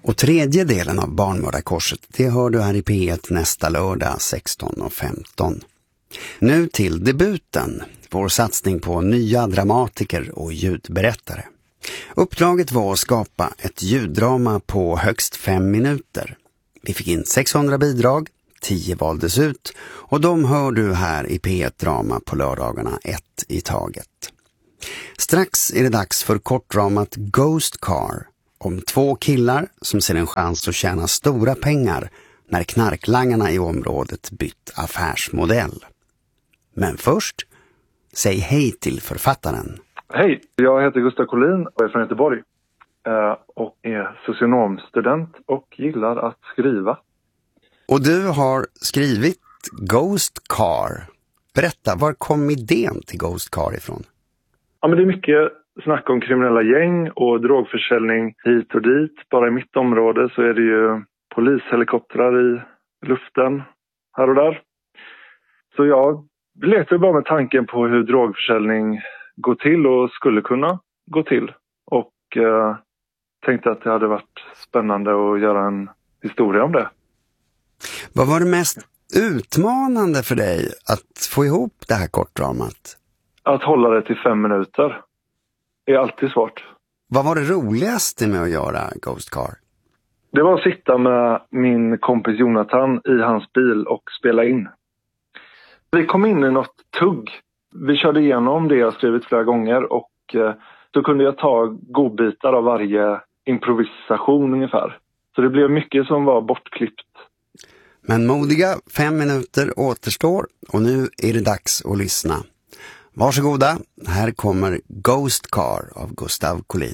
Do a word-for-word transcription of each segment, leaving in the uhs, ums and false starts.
Och tredje delen av Barnmördarkorset, det hör du här i P ett nästa lördag sexton och femton. Nu till debuten, vår satsning på nya dramatiker och ljudberättare. Uppdraget var att skapa ett ljuddrama på högst fem minuter. Vi fick in sexhundra bidrag, tio valdes ut och de hör du här i P ett-drama på lördagarna ett i taget. Strax är det dags för kortdramat Ghost Car om två killar som ser en chans att tjäna stora pengar när knarklangarna i området bytt affärsmodell. Men först, säg hej till författaren. Hej, jag heter Gustav Collin och är från Göteborg och är socionomstudent och gillar att skriva. Och du har skrivit Ghost Car. Berätta, var kom idén till Ghost Car ifrån? Ja, men det är mycket snack om kriminella gäng och drogförsäljning hit och dit. Bara i mitt område så är det ju polishelikoptrar i luften här och där. Så jag lekte bara med tanken på hur drogförsäljning går till och skulle kunna gå till. Och eh, tänkte att det hade varit spännande att göra en historia om det. Vad var det mest utmanande för dig att få ihop det här kortdramat? Att hålla det till fem minuter är alltid svårt. Vad var det roligaste med att göra Ghost Car? Det var att sitta med min kompis Jonathan i hans bil och spela in. Vi kom in i något tugg. Vi körde igenom det jag skrivit flera gånger och eh, då kunde jag ta godbitar av varje improvisation ungefär. Så det blev mycket som var bortklippt. Men modiga fem minuter återstår och nu är det dags att lyssna. Varsågoda, här kommer Ghost Car av Gustav Collin.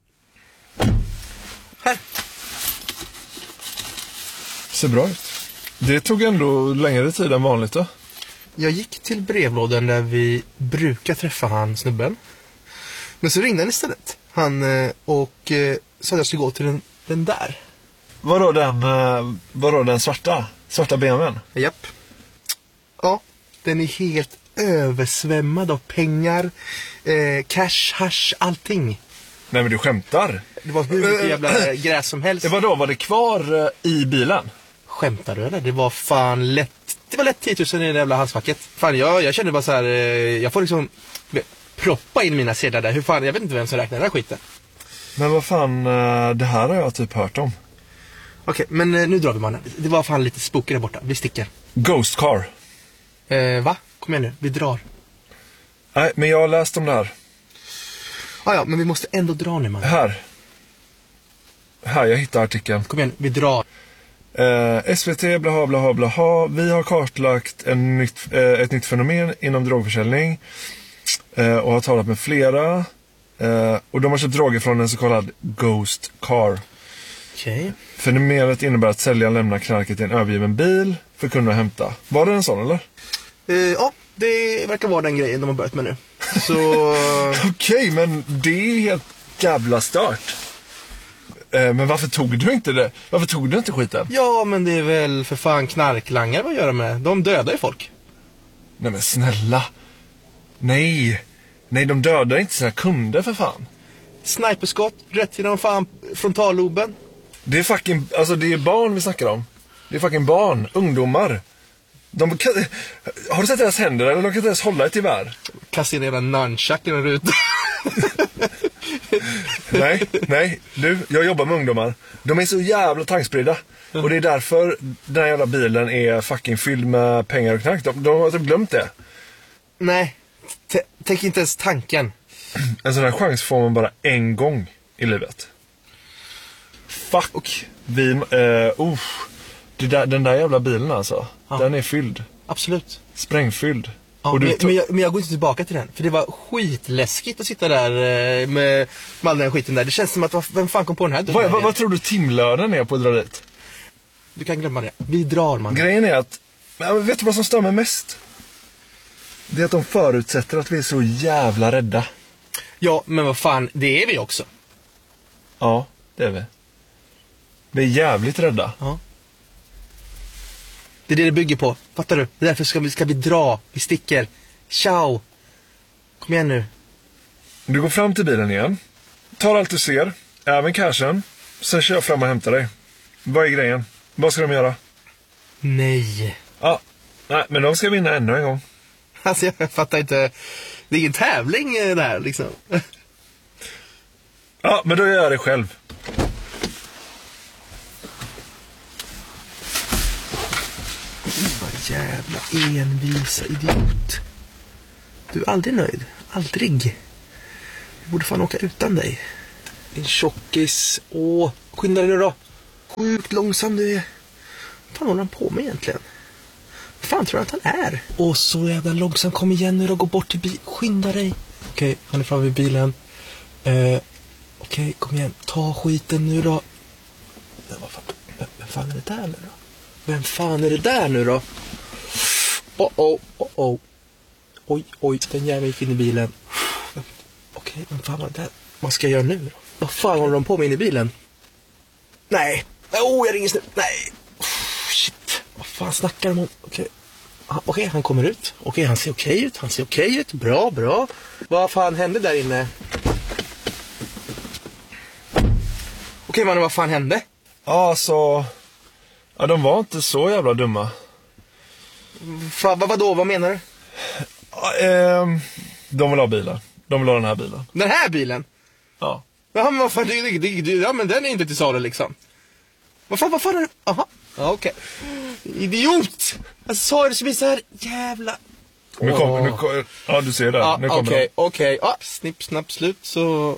Här. Ser bra ut. Det tog ändå längre tid än vanligt då. Jag gick till brevlådan där vi brukar träffa han snubben. Men så ringde han istället. Han och sa att jag skulle gå till den, den där. Vadå den, vadå den svarta? Svarta B M W:n? Japp. Ja, den är helt översvämmad av pengar, eh, cash, hash, allting. Nej men du skämtar. Det var hur mycket jävla gräs som helst. Det var då, var det kvar i bilen? Skämtar du eller? Det var fan lätt. Det var lätt tio tusen i det jävla halsfacket. Fan, jag, jag kände bara så här, eh, jag får liksom proppa in mina sedlar där. Hur fan, jag vet inte vem som räknar den här skiten. Men vad fan, det här har jag typ hört om. Okej, men nu drar vi mannen. Det var fan lite spooky där borta. Vi sticker. Ghost Car. Eh, va? Kom igen nu, vi drar. Nej, men jag har läst om det här. Ah, ja, men vi måste ändå dra nu, man. Här. Här, jag hittar artikeln. Kom igen, vi drar. Eh, S V T, blaha, blaha, blaha. Vi har kartlagt en nytt, eh, ett nytt fenomen inom drogförsäljning. Eh, och har talat med flera. Eh, och de har köpt droger från en så kallad Ghost Car. Okay. Fenomenet innebär att säljaren lämnar knarket i en övergiven bil för att kunna hämta. Var det en sån eller? Uh, ja, det verkar vara den grejen de har börjat med nu. Så... Okej, okay, men det är helt jävla stört. Uh, men varför tog du inte det? Varför tog du inte skiten? Ja, men det är väl för fan knarklangare vad gör de med? De dödar ju folk. Nej men snälla. Nej. Nej, de dödar inte sina kunder för fan. Sniperskott, rätt till de fan frontalloben. Det är fucking, alltså det är barn vi snackar om. Det är fucking barn, ungdomar. De kan, har du sett deras händer eller de kan inte ens hålla ett gevär? Kasta in en nunchuck i en ruta. Nej, nej, du, jag jobbar med ungdomar. De är så jävla tankspridda. Och det är därför den här jävla bilen är fucking fylld med pengar och knark. De, de har typ glömt det. Nej, t- tänk inte ens tanken. En sån här chans får man bara en gång i livet. Fuck. Vi, uh, uh, det där, den där jävla bilen alltså. Ja. Den är fylld. Absolut. Sprängfylld. Ja, och du men, to- men, jag, men jag går inte tillbaka till den. För det var skitläskigt att sitta där med, med all den skiten där. Det känns som att, vem fan kom på den här? Vad, vad, vad tror du timlönen är på att dra dit? Du kan glömma det. Vi drar, man. Grejen är att, men vet du vad som stör mig mest? Det är att de förutsätter att vi är så jävla rädda. Ja, men vad fan, det är vi också. Ja, det är vi. Vi är jävligt rädda. Ja. Det är det det bygger på. Fattar du? Därför ska vi, ska vi dra. Vi sticker. Ciao. Kom igen nu. Du går fram till bilen igen. Tar allt du ser. Även cashen. sen kör jag fram och hämtar dig. Vad är grejen? Vad ska de göra? Nej. Ja, nej, men de ska vinna ännu en gång. Alltså jag fattar inte. Det är ingen tävling det här liksom. Ja, men då gör jag det själv. Vad jävla envisa idiot. Du är aldrig nöjd. Aldrig. Vi borde fan åka utan dig. Din tjockis. Åh, skynda dig nu då. Sjukt långsam du är. Vad fan håller han på med egentligen? Vad fan tror du att han är? Åh, så jävla långsam. Kom igen nu då. Gå bort till bilen. Skynda dig. Okej, han är framme vid bilen. Eh, Okej, kom igen. Ta skiten nu då. Ja, vad fan? Vem, vem fan är det där nu då? Vem fan är det där nu då? Oh, oh, oh, oh. Oj, oj, den jäveln gick in i bilen. Okej, vem fan var det där? Vad ska jag göra nu då? Vad fan håller de på med in i bilen? Nej. Oh, jag ringer snabbt. Nej. Oh, shit. Vad fan snackar de om? Okej. Ah, okej, han kommer ut. Okej, han ser okej ut. Han ser okej ut. Bra, bra. Vad fan hände där inne? Okej, men vad fan hände? Ja, så... Ja, de var inte så jävla dumma. Fa, vad, vadå? Vad menar du? Ja, ehm, de vill ha bilar. De vill ha den här bilen. Den här bilen? Ja. Ja, men vad fan, det, det, det, ja, men den är inte till salu liksom. Vad fan, vad fan är det? Aha. Ja, okej. Idiot! Alltså, sa det så blir så här jävla... Nu kommer, nu kommer, ja, du ser det. Ja, nu kommer okej, de. okej. Ja, snipp, snapp, slut, så...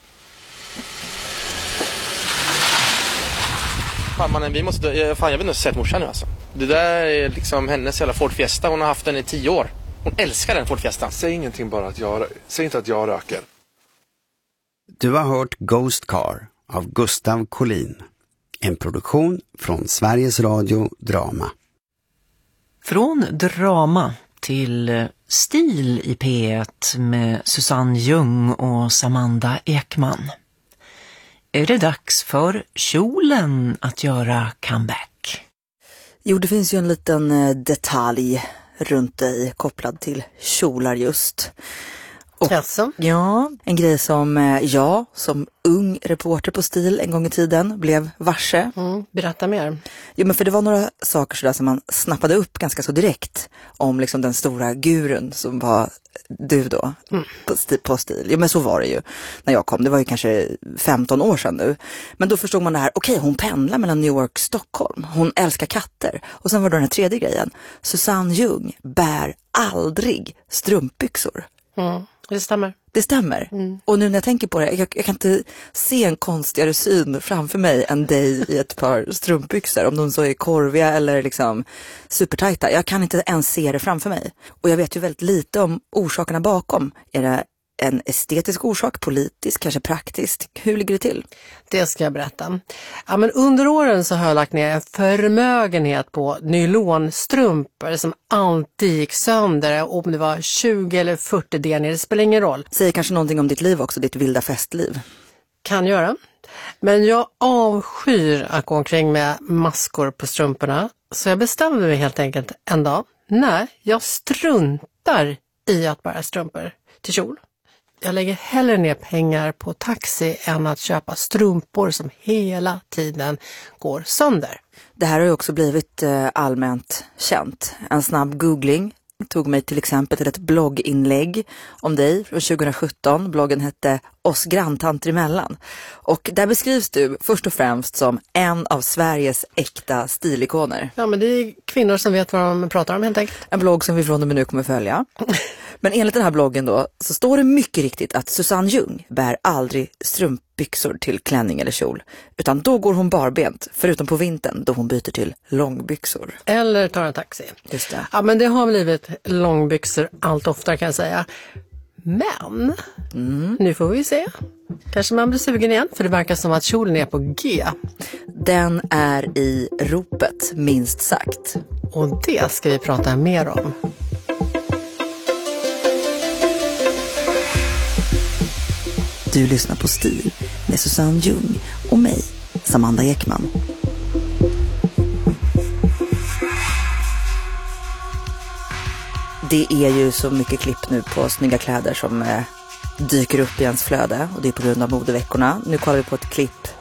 Fan, mannen, vi måste... Fan, jag vet inte, sett morsan nu alltså. Det där är liksom hennes jävla Ford Fiesta. Hon har haft den i tio år. Hon älskar den Ford Fiesta. Säg ingenting bara att jag... Säg inte att jag röker. Du har hört Ghost Car av Gustav Collin. En produktion från Sveriges Radio Drama. Från drama till stil i P ett med Susanne Ljung och Samanda Ekman. Är det dags för kjolen att göra comeback? Jo, det finns ju en liten detalj runt dig kopplad till kjolar just. Och, Jaså? ja, en grej som jag som ung reporter på Stil en gång i tiden blev varse. Mm, berätta mer. Jo, men för det var några saker sådär som man snappade upp ganska så direkt om liksom den stora gurun som var du då mm. på, sti, på Stil. Jo, men så var det ju när jag kom. Det var ju kanske femton år sedan nu. Men då förstod man det här, okej, okay, hon pendlar mellan New York och Stockholm. Hon älskar katter. Och sen var det den här tredje grejen. Susanne Ljung bär aldrig strumpbyxor. Mm. Det stämmer. Det stämmer. Mm. Och nu när jag tänker på det, jag, jag kan inte se en konstigare syn framför mig än dig i ett par strumpbyxor. Om de så är korviga eller liksom supertajta. Jag kan inte ens se det framför mig. Och jag vet ju väldigt lite om orsakerna bakom. Är det en estetisk orsak, politisk, kanske praktiskt? Hur ligger det till? Det ska jag berätta. Ja, men under åren så har jag lagt ner en förmögenhet på nylonstrumpor som alltid gick sönder. Om det var tjugo eller fyrtio D N A, det spelar ingen roll. Säger kanske någonting om ditt liv också, ditt vilda festliv. Kan göra. Men jag avskyr att gå omkring med maskor på strumporna. Så jag bestämde mig helt enkelt en dag. Nej, jag struntar i att bära strumpor till kjol. Jag lägger hellre ner pengar på taxi än att köpa strumpor som hela tiden går sönder. Det här har ju också blivit eh, allmänt känt. En snabb googling tog mig till exempel till ett blogginlägg om dig från tjugo sjutton. Bloggen hette Oss granntanter emellan. Och där beskrivs du först och främst som en av Sveriges äkta stilikoner. Ja, men det är kvinnor som vet vad de pratar om helt enkelt. En blogg som vi från och med nu kommer följa. Men enligt den här bloggen då så står det mycket riktigt att Susanne Ljung bär aldrig strumpbyxor till klänning eller kjol. Utan då går hon barbent, förutom på vintern då hon byter till långbyxor. Eller tar en taxi. Just det. Ja, men det har blivit långbyxor allt oftare kan jag säga. Men mm. nu får vi se. Kanske man blir sugen igen, för det verkar som att kjolen är på G. Den är i ropet, minst sagt. Och det ska vi prata mer om. Du lyssnar på Stil med Susanne Ljung och mig, Samanda Ekman. Det är ju så mycket klipp nu på snygga kläder som eh, dyker upp i ens flöde. Och det är på grund av modeveckorna. Nu kollar vi på ett klipp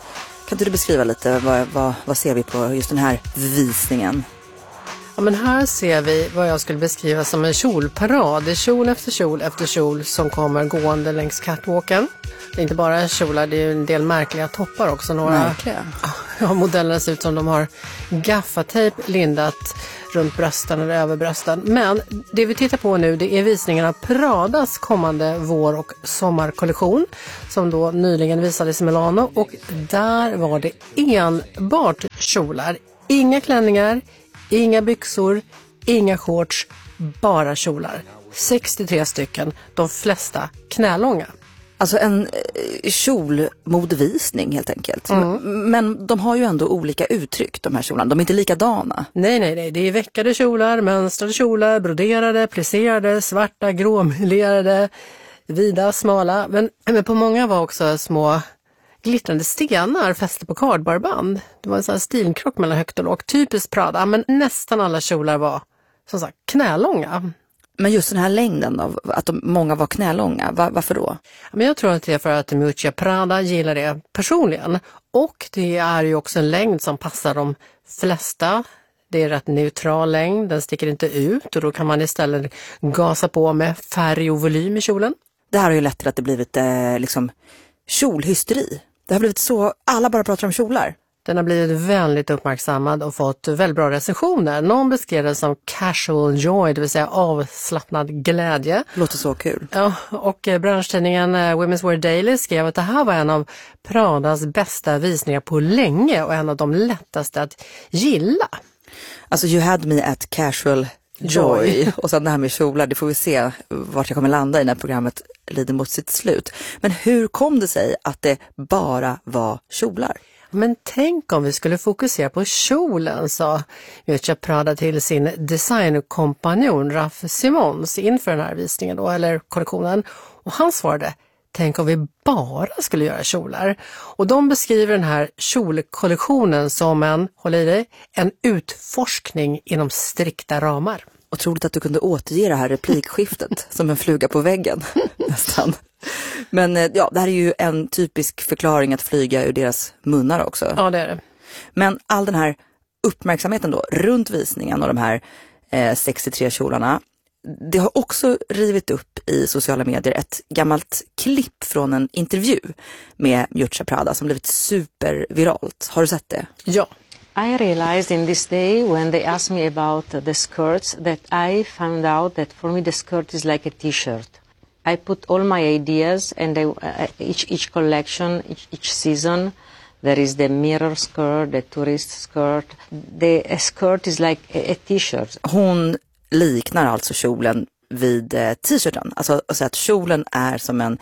Kan du beskriva lite, vad, vad, vad ser vi på just den här visningen? Ja, men här ser vi vad jag skulle beskriva som en kjolparad. Det är kjol efter kjol efter kjol som kommer gående längs catwalken. Det är inte bara kjolar, det är en del märkliga toppar också. Några Verkligen. Ja, modellerna ser ut som de har gaffatejp lindat runt brösten eller över brösten. Men det vi tittar på nu, det är visningen av Pradas kommande vår- och sommarkollektion som då nyligen visades i Milano. Och där var det enbart kjolar. Inga klänningar, inga byxor, inga shorts, bara kjolar. sextiotre stycken, de flesta knälånga. Alltså en eh, kjolmodvisning helt enkelt. Mm. Men, men de har ju ändå olika uttryck, de här kjolarna. De är inte likadana. Nej, nej, nej. Det är veckade kjolar, mönstrade kjolar, broderade, plisserade, svarta, gråmelerade, vida, smala. Men, men på många var också små glittrande stenar fäste på kardborreband. Det var en sån här stilkrock mellan högt och lågt. Typiskt Prada, men nästan alla kjolar var som sagt knälånga. Men just den här längden av att de, många var knälånga, var, varför då? Men jag tror att det är för att Miuccia Prada gillar det personligen. Och det är ju också en längd som passar de flesta. Det är rätt neutral längd, den sticker inte ut och då kan man istället gasa på med färg och volym i kjolen. Det här har ju lett till att det blivit eh, liksom kjolhysteri. Det har blivit så, alla bara pratar om kjolar. Den har blivit väldigt uppmärksammad och fått väldigt bra recensioner. Någon beskrev den som casual joy, det vill säga avslappnad glädje. Låter så kul. Ja, och branschtidningen Women's Wear Daily skrev att det här var en av Pradas bästa visningar på länge och en av de lättaste att gilla. Alltså you had me at casual joy. joy. Och sen det här med kjolar, det får vi se vart jag kommer landa i när programmet lider mot sitt slut. Men hur kom det sig att det bara var kjolar? Men tänk om vi skulle fokusera på kjolen, sa Miuccia Prada till sin designkompanjon Raf Simons inför den här visningen då, eller kollektionen. Och han svarade, tänk om vi bara skulle göra kjolar. Och de beskriver den här kjolkollektionen som en, håll i dig, en utforskning inom strikta ramar. Otroligt att du kunde återge det här replikskiftet som en fluga på väggen nästan. Men ja, det här är ju en typisk förklaring att flyga ur deras munnar också. Ja, det är det. Men all den här uppmärksamheten då runt visningen och de här eh, sextiotre kjolarna, det har också rivit upp i sociala medier ett gammalt klipp från en intervju med Miuccia Prada som blivit superviralt. Har du sett det? Ja. I realized in this day when they asked me about the skirts that I found out that for me the skirt is like a t-shirt. I put all my ideas and I, uh, each each collection, each, each season, there is the mirror skirt, the tourist skirt. The a skirt is like a, a t-shirt. Hon liknar alltså kjolen vid eh, t-shirten. Alltså, alltså att kjolen är som en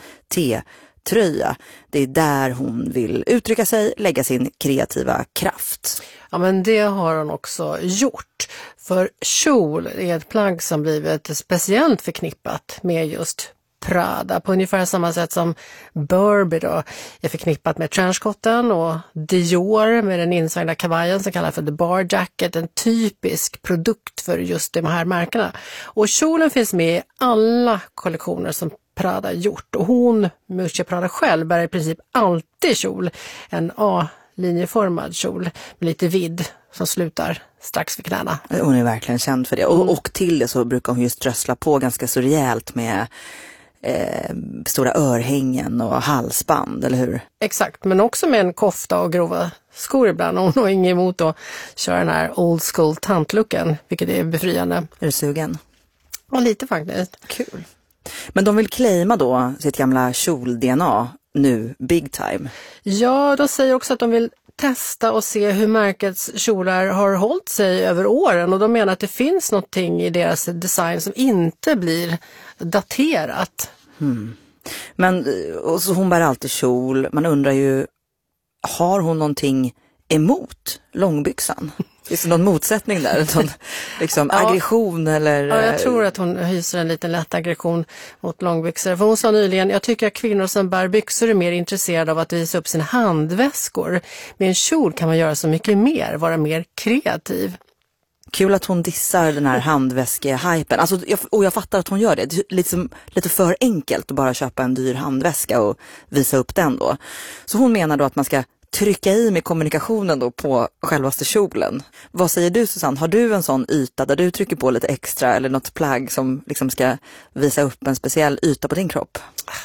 T-tröja. Det är där hon vill uttrycka sig, lägga sin kreativa kraft. Ja, men det har hon också gjort. För kjol är ett plagg som blivit speciellt förknippat med just Prada på ungefär samma sätt som Burberry då är förknippat med trenchcotten och Dior med den insvängda kavajen som kallas för The Bar Jacket, en typisk produkt för just de här märkena. Och kjolen finns med i alla kollektioner som Prada gjort och hon, Miuccia Prada själv, bär i princip alltid kjol, en A-linjeformad kjol med lite vidd som slutar strax vid knäna. Hon är verkligen känd för det. Och, och till det så brukar hon just strössla på ganska så rejält med eh, stora örhängen och halsband, eller hur? Exakt, men också med en kofta och grova skor ibland. Hon har inget emot att köra den här old school tantlooken, vilket är befriande. Är du sugen? Ja, lite faktiskt. Kul. Men de vill claima då sitt gamla kjol-D N A nu, big time. Ja, de säger också att de vill testa och se hur märkets kjolar har hållit sig över åren. Och de menar att det finns någonting i deras design som inte blir daterat. Hmm. Men och så hon bär alltid kjol. Man undrar ju, har hon någonting emot långbyxan? Finns det någon motsättning där? Någon liksom, ja. aggression eller? Ja, jag tror att hon hyser en liten lätt aggression mot långbyxor. För hon sa nyligen, jag tycker att kvinnor som bär byxor är mer intresserade av att visa upp sina handväskor. Med en kjol kan man göra så mycket mer, vara mer kreativ. Kul att hon dissar den här handväske-hypen. Alltså, jag, och jag fattar att hon gör det. Det är liksom, lite för enkelt att bara köpa en dyr handväska och visa upp den då. Så hon menar då att man ska trycka i med kommunikationen då på självaste kjolen. Vad säger du, Susanne? Har du en sån yta där du trycker på lite extra eller något plagg som liksom ska visa upp en speciell yta på din kropp?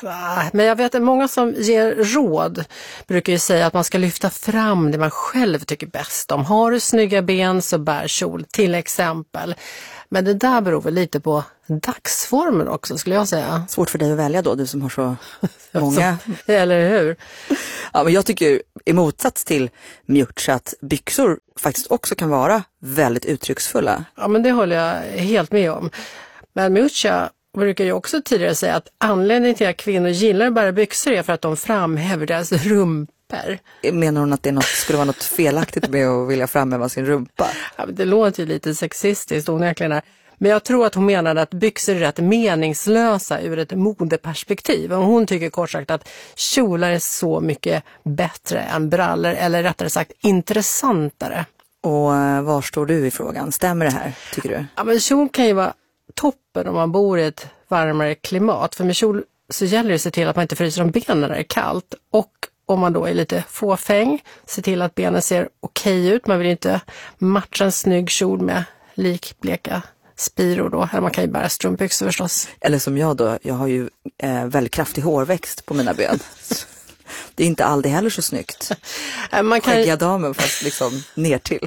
Men jag vet att många som ger råd brukar ju säga att man ska lyfta fram det man själv tycker bäst om. Har du snygga ben så bär kjol till exempel. Men det där beror väl lite på dagsformen också, skulle jag säga. Svårt för dig att välja då, du som har så många. Eller hur? Ja, men jag tycker i motsats till Miuccia att byxor faktiskt också kan vara väldigt uttrycksfulla. Ja, men det håller jag helt med om. Men Miuccia brukar ju också tidigare säga att anledningen till att kvinnor gillar att bära byxor är för att de framhäver deras rumpor. Menar hon att det är något, skulle vara något felaktigt med att vilja framhäva sin rumpa? Ja, men det låter ju lite sexistiskt onekligen här. Men jag tror att hon menade att byxor är rätt meningslösa ur ett modeperspektiv. Och hon tycker kort sagt att kjolar är så mycket bättre än brallor, eller rättare sagt intressantare. Och var står du i frågan? Stämmer det här, tycker du? Ja, men kjol kan ju vara toppen om man bor i ett varmare klimat. För med kjol så gäller det att se till att man inte fryser om benen när det är kallt. Och om man då är lite fåfäng, se till att benen ser okej ut. Man vill inte matcha en snygg kjol med likbleka spiror då. Eller man kan ju bära strumpbyxor förstås. Eller som jag då, jag har ju eh, väldigt kraftig hårväxt på mina ben. Det är inte aldrig heller så snyggt. Man kan... Skäggiga damen fast liksom ner till.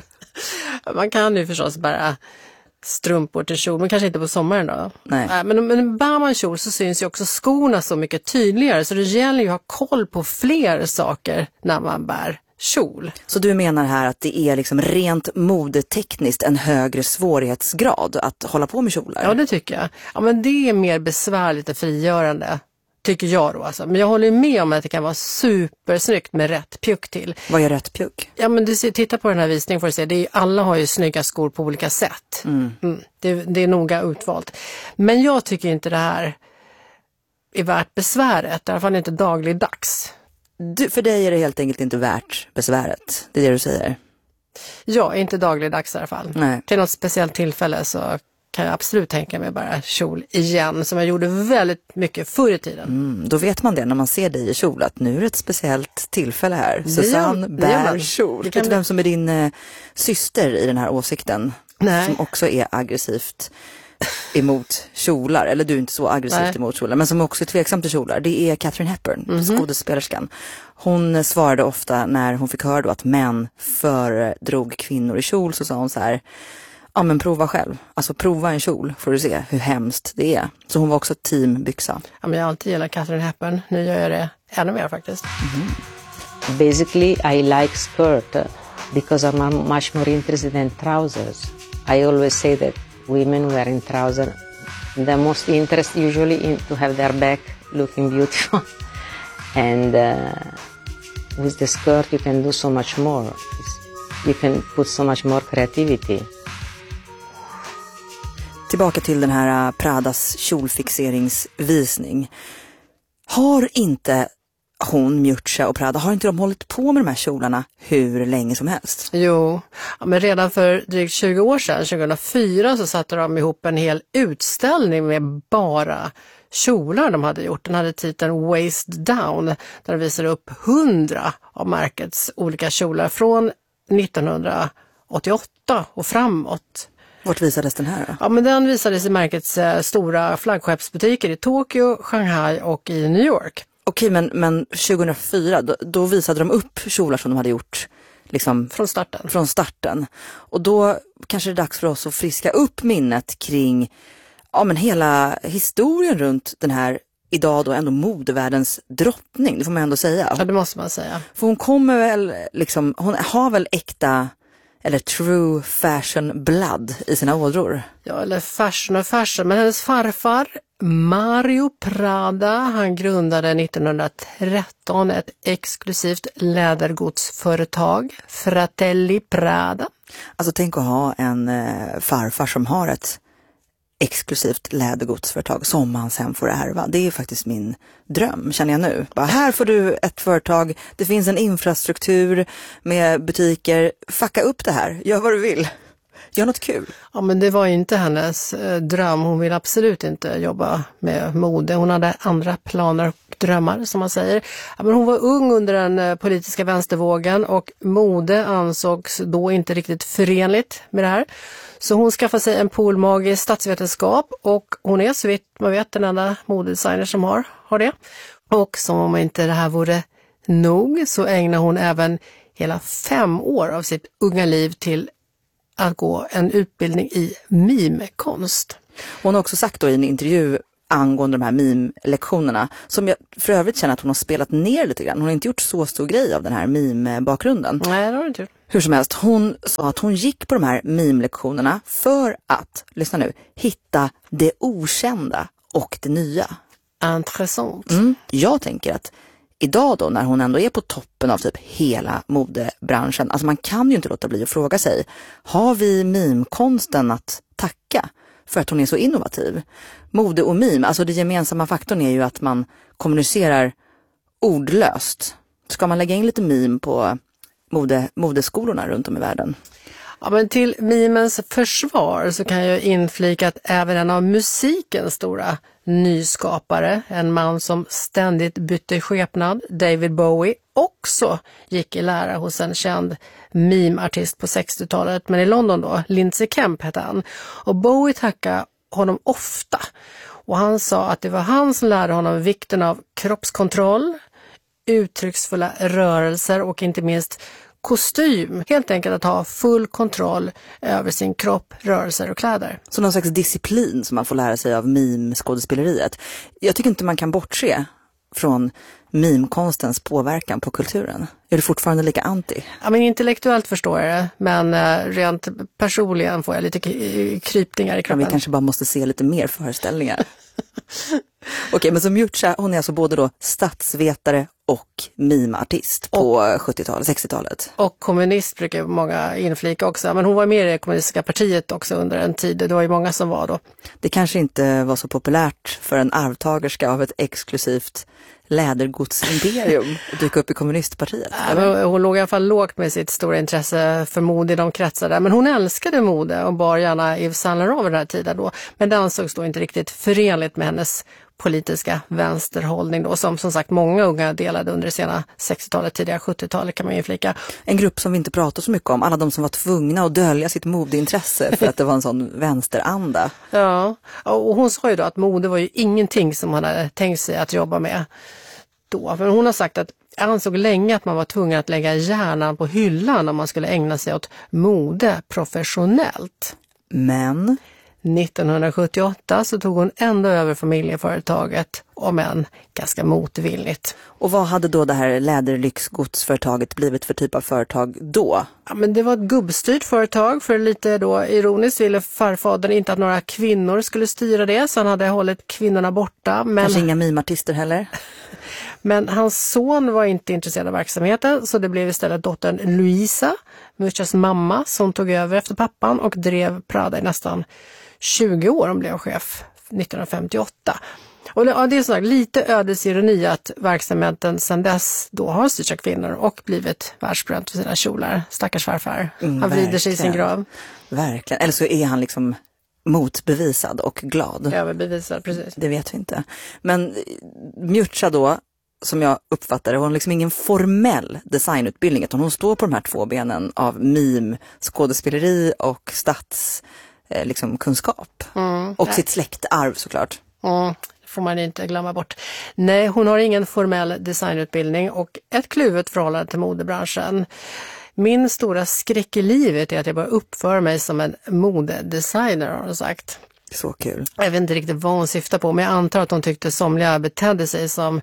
Man kan ju förstås bära strumpor till kjol, men kanske inte på sommaren då. Nej. Äh, men, men bär man kjol så syns ju också skorna så mycket tydligare, så det gäller ju att ha koll på fler saker när man bär kjol. Så du menar här att det är liksom rent modetekniskt en högre svårighetsgrad att hålla på med kjolar? Ja, det tycker jag. Ja, men det är mer besvärligt och frigörande, tycker jag då alltså. Men jag håller med om att det kan vara supersnyggt med rätt pjuck till. Vad är rätt pjuck? Ja, men du ser, titta på den här visningen får du se. Det är, alla har ju snygga skor på olika sätt. Mm. Mm, det, det är noga utvalt. Men jag tycker inte det här är värt besväret. I alla fall inte dagligdags. Du, för dig är det helt enkelt inte värt besväret. Det är det du säger? Ja, inte dagligdags i alla fall. Nej. Till något speciellt tillfälle så kan jag absolut tänka mig bara kjol igen, som jag gjorde väldigt mycket förr i tiden. Mm, då vet man det när man ser dig i kjol, att nu är det ett speciellt tillfälle här. Susanne bär kjol. Vet du vem som är din eh, syster i den här åsikten? Nej. Som också är aggressivt emot kjolar, eller du är inte så aggressivt Nej. emot kjolar, men som också är tveksam till kjolar. Det är Katharine Hepburn, Mm-hmm. skådespelerskan. Hon svarade ofta när hon fick höra då att män föredrog kvinnor i kjol, så sa hon så här: ja, men prova själv. Alltså prova en kjol får du se hur hemskt det är. Så hon var också teambyxa. Ja, men jag har alltid gillat Katharine Hepburn. Nu gör jag det ännu mer faktiskt. Mm-hmm. Basically, I like skirt uh, because I'm much more interested in trousers. I always say that women wearing trousers, they're most interested usually in to have their back looking beautiful. And uh, with the skirt you can do so much more. You can put so much more creativity. Tillbaka till den här Pradas kjolfixeringsvisning. Har inte hon, Miuccia och Prada, har inte de hållit på med de här kjolarna hur länge som helst? Jo, ja, men redan för drygt tjugo år sedan, tjugohundrafyra, så satte de ihop en hel utställning med bara kjolar de hade gjort. Den hade titeln Waist Down, där de visade upp hundra av märkets olika kjolar från nittonhundraåttioåtta och framåt. Vart visades den här då? Ja, men den visades i märkets eh, stora flaggskeppsbutiker i Tokyo, Shanghai och i New York. Okej, men, men tjugohundrafyra, då, då visade de upp kjolar som de hade gjort liksom Från starten. Från starten. Och då kanske det är dags för oss att friska upp minnet kring ja, men hela historien runt den här idag då ändå modevärldens drottning, det får man ändå säga. Ja, det måste man säga. För hon kommer väl liksom, hon har väl äkta eller true fashion blood i sina ådror. Ja, eller fashion och fashion. Men hennes farfar Mario Prada, han grundade nittonhundratretton ett exklusivt lädergodsföretag, Fratelli Prada. Alltså tänk att ha en eh, farfar som har ett exklusivt lädergodsföretag som man sen får ärva. Det är faktiskt min dröm, känner jag nu. Bara, här får du ett företag, det finns en infrastruktur med butiker, fucka upp det här, gör vad du vill. Gör något kul. Ja, men det var inte hennes eh, dröm. Hon ville absolut inte jobba med mode. Hon hade andra planer och drömmar, som man säger. Ja, men hon var ung under den eh, politiska vänstervågen och mode ansågs då inte riktigt förenligt med det här. Så hon skaffade sig en poolmage i statsvetenskap och hon är, så vitt man vet, den enda modedesigner som har, har det. Och som om inte det här vore nog så ägnar hon även hela fem år av sitt unga liv till att gå en utbildning i mimkonst. Hon har också sagt då i en intervju angående de här mime-lektionerna, som jag för övrigt känner att hon har spelat ner lite grann. Hon har inte gjort så stor grej av den här mime-bakgrunden. Nej, det har hon inte gjort. Hur som helst, hon sa att hon gick på de här mime-lektionerna för att, lyssna nu, hitta det okända och det nya. Intressant. Mm. Jag tänker att idag då, när hon ändå är på toppen av typ hela modebranschen, alltså man kan ju inte låta bli att fråga sig, har vi mimkonsten att tacka för att hon är så innovativ? Mode och mim, alltså det gemensamma faktorn är ju att man kommunicerar ordlöst. Ska man lägga in lite mim på mode, modeskolorna runt om i världen? Ja, men till mimens försvar så kan jag inflika att även en av musikens stora nyskapare, en man som ständigt bytte skepnad, David Bowie, också gick i lära hos en känd meme-artist på sextiotalet, men i London då, Lindsay Kemp hette han. Och Bowie tackade honom ofta. Och han sa att det var han som lärde honom vikten av kroppskontroll, uttrycksfulla rörelser och inte minst kostym. Helt enkelt att ha full kontroll över sin kropp, rörelser och kläder. Så någon slags disciplin som man får lära sig av meme-skådespeleriet. Jag tycker inte man kan bortse från meme-konstens påverkan på kulturen. Är du fortfarande lika anti? Ja, men intellektuellt förstår jag det, men uh, rent personligen får jag lite k- krypningar i kroppen. Ja, vi kanske bara måste se lite mer föreställningar. Okej, men som Mjurtsa, hon är alltså både då statsvetare och mime-artist på och, sjuttiotalet, sextiotalet. Och kommunist brukar många inflika också. Men hon var med i det kommunistiska partiet också under en tid. Det var ju många som var då. Det kanske inte var så populärt för en arvtagerska av ett exklusivt lädergodsimperium att dyka upp i kommunistpartiet. Ja, hon låg i alla fall lågt med sitt stora intresse för mode i de kretsar där. Men hon älskade mode och bar gärna Yves Saint Laurent vid den här tiden då. Men det ansågs då inte riktigt förenligt med hennes politiska vänsterhållning då, som som sagt många unga delade under det sena sextiotalet, tidiga sjuttiotalet kan man ju flika. En grupp som vi inte pratar så mycket om, alla de som var tvungna att dölja sitt modeintresse för att det var en sån vänsteranda. Ja, och hon sa ju då att mode var ju ingenting som hon hade tänkt sig att jobba med då. För hon har sagt att jag ansåg länge att man var tvungen att lägga hjärnan på hyllan om man skulle ägna sig åt mode professionellt. Men nittonhundrasjuttioåtta så tog hon ändå över familjeföretaget, om än ganska motvilligt. Och vad hade då det här läderlyxgodsföretaget blivit för typ av företag då? Ja, men det var ett gubbstyrt företag, för lite då ironiskt ville farfadern inte att några kvinnor skulle styra det, så han hade hållit kvinnorna borta. Men... Kanske inga mimartister heller? Men hans son var inte intresserad av verksamheten, så det blev istället dottern Louisa, Murchas mamma, som tog över efter pappan och drev Prada i nästan tjugo år. Hon blev chef nittonhundrafemtioåtta. Och ja, det är så lite ödesironi att verksamheten sedan dess då har styrts av kvinnor och blivit världsberömt för sina kjolar. Stackars farfar. Mm, han vrider sig i sin grav. Verkligen. Eller så är han liksom motbevisad och glad. Överbevisad, precis. Det vet vi inte. Men Mjurtsa då, som jag uppfattar det, hon har liksom ingen formell designutbildning, utan hon står på de här två benen av meme, skådespeleri och stats eh, liksom kunskap. Mm, och nej. Sitt släktarv såklart. Mm, det får man inte glömma bort. Nej, hon har ingen formell designutbildning och ett kluvet förhållande till modebranschen. Min stora skräck i livet är att jag bara uppför mig som en modedesigner, har hon sagt. Så kul. Jag vet inte riktigt vad hon syftar på, men jag antar att hon tyckte somliga betedde sig som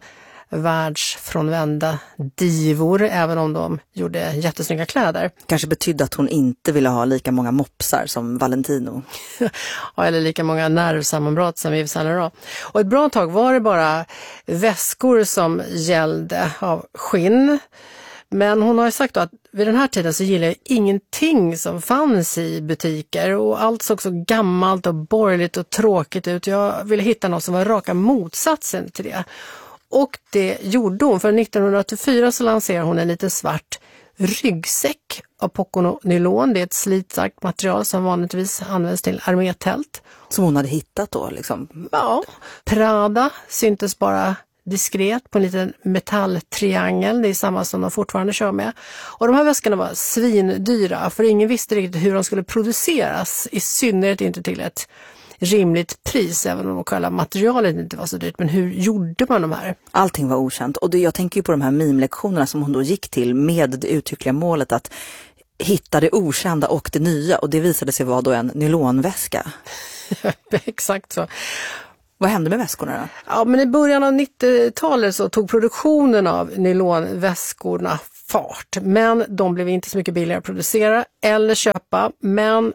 världsfrånvända divor, även om de gjorde jättesnygga kläder. Kanske betydde att hon inte ville ha lika många mopsar som Valentino. Ja, eller lika många nervsammanbrott som Yves Saint Laurent. Och ett bra tag var det bara väskor som gällde av skinn. Men hon har ju sagt då att vid den här tiden så gillar jag ingenting som fanns i butiker, och allt såg så gammalt och borgerligt och tråkigt ut. Jag ville hitta något som var raka motsatsen till det. Och det gjorde hon, för nittonhundraåttiofyra så lanserade hon en lite svart ryggsäck av pokonylon. Det är ett slitstarkt material som vanligtvis används till armétält. Som hon hade hittat då liksom? Ja. Prada syntes bara diskret på en liten metalltriangel. Det är samma som de fortfarande kör med. Och de här väskorna var svindyra, för ingen visste riktigt hur de skulle produceras. I synnerhet inte till ett rimligt pris, även om själva materialet inte var så dyrt. Men hur gjorde man de här? Allting var okänt. Och det, jag tänker ju på de här mimlektionerna som hon då gick till med det uttryckliga målet att hitta det okända och det nya. Och det visade sig vara då en nylonväska. Exakt så. Vad hände med väskorna då? Ja, men i början av nittiotalet så tog produktionen av nylonväskorna fart. Men de blev inte så mycket billigare att producera eller köpa. Men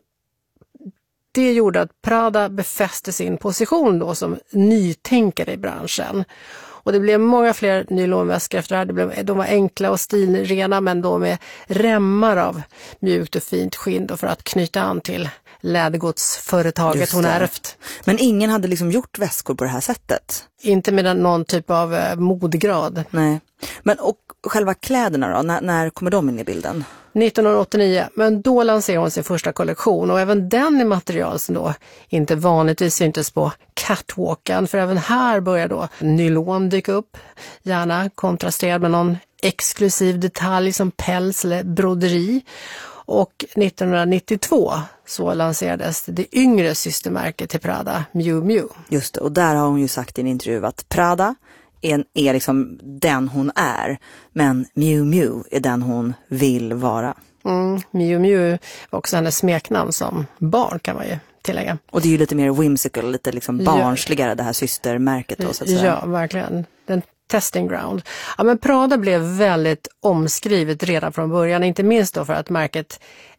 det gjorde att Prada befäste sin position då som nytänkare i branschen. Och det blev många fler nylonväskor efter det här. Det blev, de var enkla och stilrena, men då med remmar av mjukt och fint skinn då, för att knyta an till lädergodsföretaget hon ärvt. Men ingen hade liksom gjort väskor på det här sättet? Inte med någon typ av eh, modgrad. Nej. Men och själva kläderna då? När, när kommer de in i bilden? nittonhundraåttionio, men då lanserade hon sin första kollektion, och även den i material som då inte vanligtvis syntes på catwalken, för även här börjar då nylon dyka upp, gärna kontrasterad med någon exklusiv detalj som päls eller broderi. Och nittonhundranittiotvå så lanserades det yngre systermärket till Prada, Miu Miu. Just det, och där har hon ju sagt i en intervju att Prada är, är liksom den hon är, men Miu Miu är den hon vill vara. Mm, Miu Miu var också hennes smeknamn som barn, kan man ju tillägga. Och det är ju lite mer whimsical, lite liksom barnsligare, ja. Det här systermärket då, så att säga. Ja, verkligen. Den testing ground. Ja, men Prada blev väldigt omskrivet redan från början, inte minst då för att märket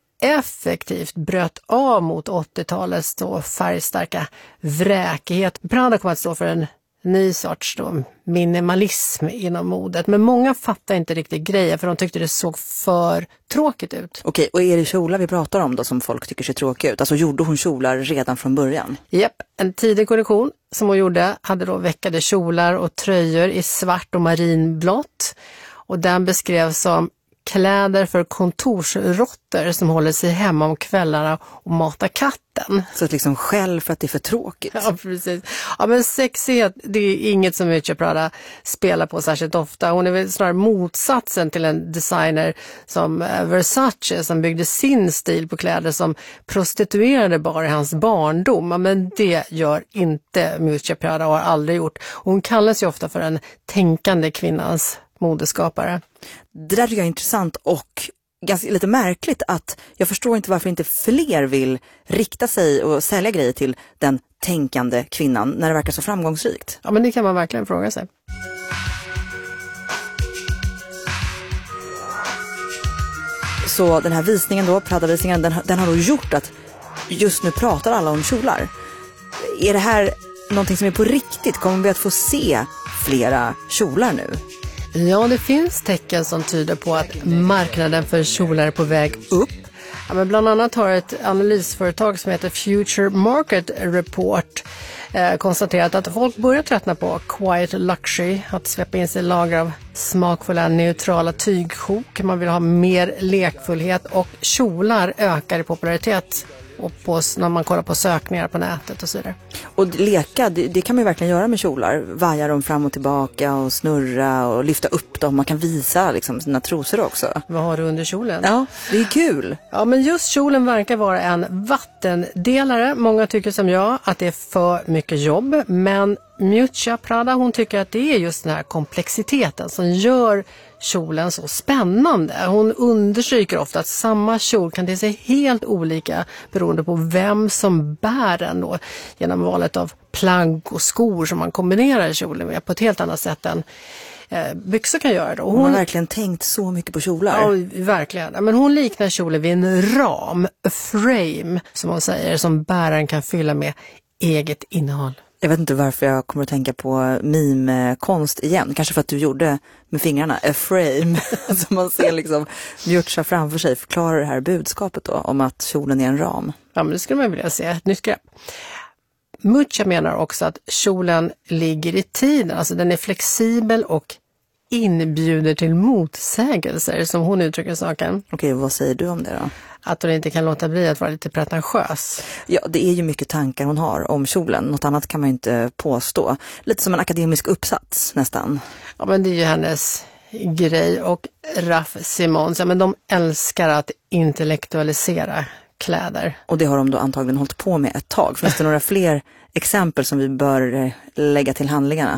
effektivt bröt av mot åttiotalets då färgstarka vräkighet. Prada kom att stå för en ny sorts då minimalism inom modet, men många fattade inte riktigt grejer, för de tyckte det såg för tråkigt ut. Okej, och är det kjolar vi pratar om då som folk tycker ser tråkiga ut? Alltså gjorde hon kjolar redan från början? Japp, en tidig kollektion som hon gjorde hade då veckade kjolar och tröjor i svart och marinblått, och den beskrevs som kläder för kontorsrotter som håller sig hemma om kvällarna och matar katten. Så att liksom själv för att det är för tråkigt. Ja, precis. Ja, men sexighet, det är inget som Miuccia Prada spelar på särskilt ofta. Hon är väl snarare motsatsen till en designer som Versace, som byggde sin stil på kläder som prostituerade bara i hans barndom. Ja, men det gör inte Miuccia Prada och har aldrig gjort. Hon kallas ju ofta för en tänkande kvinnans modeskapare. Det där tycker jag är intressant och ganska lite märkligt, att jag förstår inte varför inte fler vill rikta sig och sälja grejer till den tänkande kvinnan när det verkar så framgångsrikt. Ja, men det kan man verkligen fråga sig. Så den här visningen då, Prada-visningen, den, den har då gjort att just nu pratar alla om kjolar. Är det här någonting som är på riktigt? Kommer vi att få se flera kjolar nu? Ja, det finns tecken som tyder på att marknaden för kjolar är på väg upp. Ja, men bland annat har ett analysföretag som heter Future Market Report eh, konstaterat att folk börjar tröttna på quiet luxury, att släppa in sig lager av smakfulla neutrala tygsjok. Man vill ha mer lekfullhet, och kjolar ökar i popularitet och på, när man kollar på sökningar på nätet och så vidare. Och leka, det, det kan man ju verkligen göra med kjolar. Vaja dem fram och tillbaka och snurra och lyfta upp dem. Man kan visa liksom sina trosor också. Vad har du under kjolen? Ja, det är kul. Ja, men just kjolen verkar vara en vattendelare. Många tycker som jag att det är för mycket jobb. Men Miuccia Prada, hon tycker att det är just den här komplexiteten som gör kjolen så spännande. Hon understryker ofta att samma kjol kan te sig helt olika beroende på vem som bär den då, genom valet av plagg och skor som man kombinerar kjolen med på ett helt annat sätt än eh, byxor kan göra. Då. Hon, hon har verkligen tänkt så mycket på kjolar. Ja, verkligen. Men hon liknar kjolen vid en ram, a frame, som hon säger, som bäraren kan fylla med eget innehåll. Jag vet inte varför jag kommer att tänka på meme-konst igen. Kanske för att du gjorde med fingrarna a frame. Så man ser liksom Miuccia framför sig. Förklarar det här budskapet då om att kjolen är en ram. Ja, men det skulle man vilja se. Ett nytt grepp. Miuccia menar också att kjolen ligger i tiden. Alltså den är flexibel och inbjuder till motsägelser, som hon uttrycker saken. Okej, vad säger du om det då? Att hon inte kan låta bli att vara lite pretentiös. Ja, det är ju mycket tankar hon har om kjolen. Något annat kan man ju inte påstå. Lite som en akademisk uppsats nästan. Ja, men det är ju hennes grej. Och Raf Simons, ja, men de älskar att intellektualisera kläder. Och det har de då antagligen hållit på med ett tag. Finns det några fler exempel som vi bör lägga till handlingarna?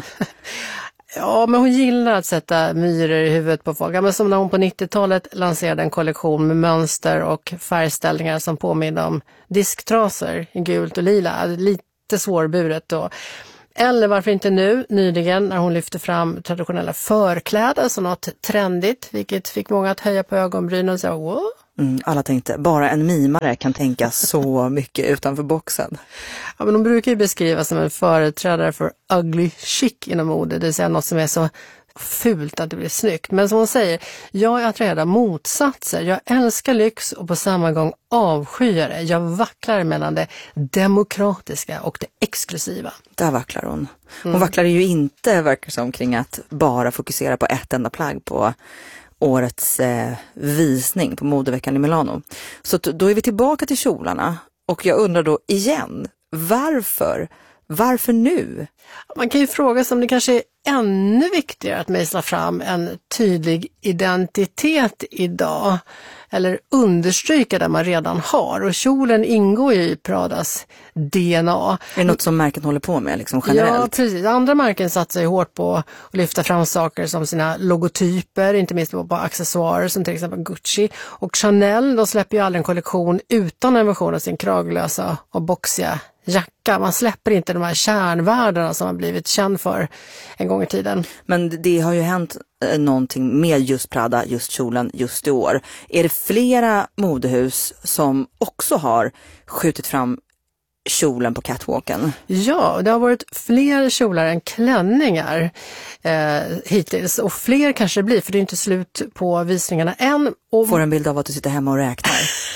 Ja, men hon gillar att sätta myror i huvudet på folk. Ja, men som när hon på nittiotalet lanserade en kollektion med mönster och färgställningar som påminner om disktrasor i gult och lila. Lite svårburet då. Eller varför inte nu, nyligen, när hon lyfte fram traditionella förkläder som något trendigt, vilket fick många att höja på ögonbrynen och säga wow. Mm, alla tänkte, bara en mimare kan tänka så mycket utanför boxen. Ja, men de brukar ju beskrivas som en företrädare för ugly chic inom mode, det vill säga något som är så fult att det blir snyggt. Men som hon säger, jag är attraherad av motsatser. Jag älskar lyx och på samma gång avskyr det. Jag vacklar mellan det demokratiska och det exklusiva. Där vacklar hon. Hon Mm. vacklar ju inte, verkar som, kring att bara fokusera på ett enda plagg på årets eh, visning på modeveckan i Milano. Så t- då är vi tillbaka till kjolarna och jag undrar då igen, varför? Varför nu? Man kan ju fråga sig om det kanske är ännu viktigare att mejsla fram en tydlig identitet idag. Eller understryka det man redan har. Och kjolen ingår ju i Pradas D N A. Är det något som märken håller på med liksom generellt? Ja, precis. Andra märken satsar ju hårt på att lyfta fram saker som sina logotyper, inte minst på accessoarer som till exempel Gucci. Och Chanel, de släpper ju aldrig en kollektion utan en version av sin kraglösa och boxiga jacka. Man släpper inte de här kärnvärdena som har blivit känd för en gång i tiden. Men det har ju hänt eh, någonting med just Prada, just kjolen, just i år. Är det flera modehus som också har skjutit fram kjolen på catwalken? Ja, det har varit fler kjolar än klänningar eh, hittills. Och fler kanske det blir, för det är inte slut på visningarna än. Och... Får en bild av att du sitter hemma och räknar.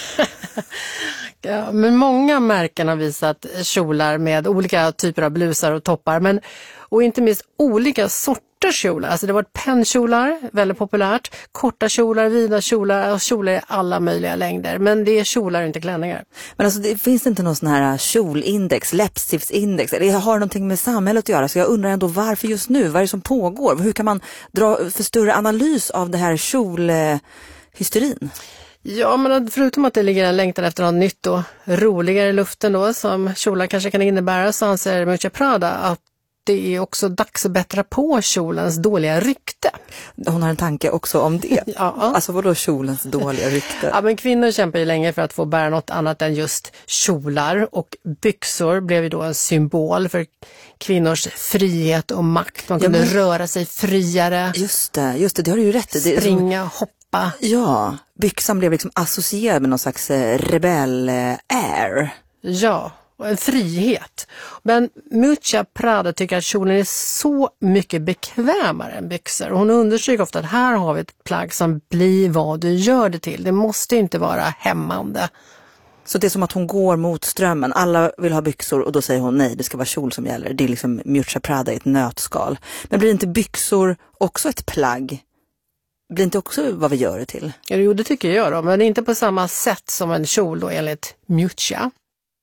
Ja, men många märken har visat kjolar med olika typer av blusar och toppar, men och inte minst olika sorters kjolar. Alltså det har varit pennkjolar, väldigt populärt, korta kjolar, vida kjolar och kjolar i alla möjliga längder. Men det är kjolar och inte klänningar. Men alltså det finns inte någon sån här kjolindex, läppstiftsindex, eller har någonting med samhället att göra, så jag undrar ändå varför just nu, vad är det som pågår? Hur kan man dra för större analys av det här kjolhysterin? Ja, men förutom att det ligger en längtan efter något nytt och roligare i luften då, som kjolar kanske kan innebära, så anser Miuccia Prada att det är också dags att bättra på kjolens dåliga rykte. Hon har en tanke också om det. Ja. Alltså vadå kjolens dåliga rykte? Ja, men kvinnor kämpar ju länge för att få bära något annat än just kjolar, och byxor blev ju då en symbol för kvinnors frihet och makt. Man kunde ja, men... röra sig friare. Just det, just det, det har du ju rätt i. Springa, som... hoppa. Ja, byxan blev liksom associerad med någon slags rebell-air. Ja, och en frihet. Men Miuccia Prada tycker att kjolen är så mycket bekvämare än byxor. Hon understryker ofta att här har vi ett plagg som blir vad du gör det till. Det måste inte vara hämmande. Så det är som att hon går mot strömmen. Alla vill ha byxor och då säger hon nej, det ska vara kjol som gäller. Det är liksom Miuccia Prada i ett nötskal. Men blir inte byxor också ett plagg? Blir inte också vad vi gör det till? Jo, det tycker jag då. Men inte på samma sätt som en kjol då enligt Miuccia.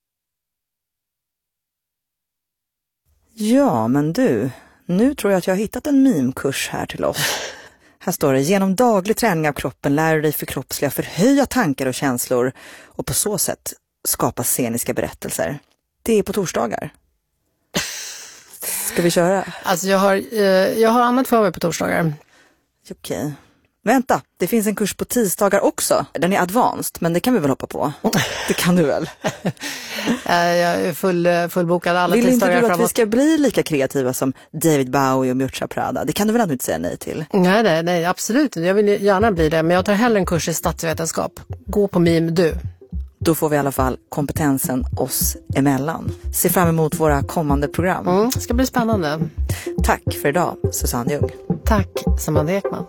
Ja, men du, nu tror jag att jag har hittat en mimkurs här till oss. Här står det, genom daglig träning av kroppen lär du dig förkroppsliga, förhöja tankar och känslor och på så sätt skapa sceniska berättelser. Det är på torsdagar. Ska vi köra? Alltså jag har, eh, jag har annat för mig på torsdagar. Okej. Vänta, det finns en kurs på tisdagar också. Den är advanced, men det kan vi väl hoppa på. Det kan du väl? Jag är full, fullbokad alla Vill tisdagar inte du att framåt. vi ska bli lika kreativa som David Bowie och Miuccia Prada? Det kan du väl ändå inte säga nej till? Nej, nej, nej, absolut. Jag vill gärna bli det, men jag tar hellre en kurs i statsvetenskap. Gå på mim, du. Då får vi i alla fall kompetensen oss emellan. Se fram emot våra kommande program. Mm, det ska bli spännande. Tack för idag, Susanne Ljung. Tack, Samanda Ekman.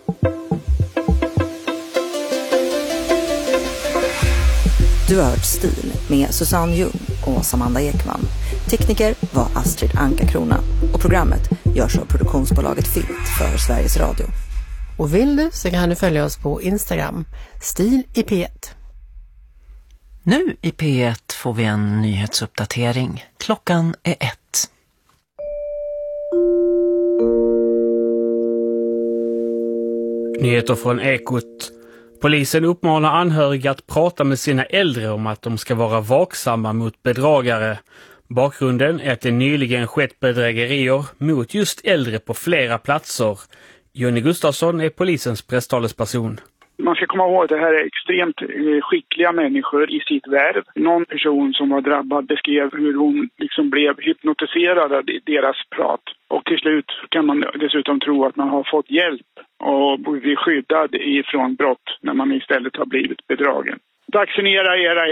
Du har hört Stil med Susanne Ljung och Samanda Ekman. Tekniker var Astrid Anka Krona och programmet görs av produktionsbolaget Filt för Sveriges Radio. Och vill du så kan du följa oss på Instagram, Stil i P ett. Nu i P ett får vi en nyhetsuppdatering. Klockan är ett. Nyheter från Ekot. Polisen uppmanar anhöriga att prata med sina äldre om att de ska vara vaksamma mot bedragare. Bakgrunden är att det nyligen skett bedrägerier mot just äldre på flera platser. Jonny Gustafsson är polisens presstalesperson. Man ska komma ihåg att det här är extremt skickliga människor i sitt värv. Någon person som var drabbad beskrev hur hon liksom blev hypnotiserad av deras prat. Och till slut kan man dessutom tro att man har fått hjälp och blir skyddad ifrån brott när man istället har blivit bedragen. Vaccinera era